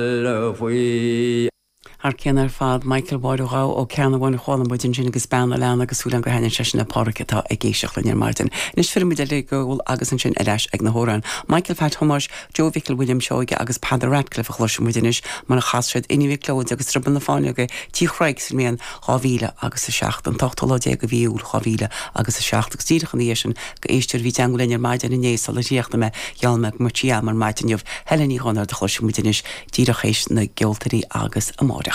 Har ceanar fad Michael Boydorá ó ceanna bhain chálan buidin sin agus beanna leanna agus súlan go haine sena párakatá ag géisioach le Martin. Nis firmide le gohfuil agus an sin eis ag na hóran. Michael Fat Thomas, Joe Vickle William Shoige agus Paddy Radcliffe a chluisiú muidinis mar a chasred inivig clóid agus tribun na fáinige tí chraig sin mian chávíle agus a seacht an tochtalóide go bhíúl chávíle agus a seacht agus tíirech an éisian go éistir ví angulin Martin in nééis le ríochtta me Jalme Martia mar Martin Jov Helení Honor de chluisiú muidinis tíirech éis na geoltarí agus a móra.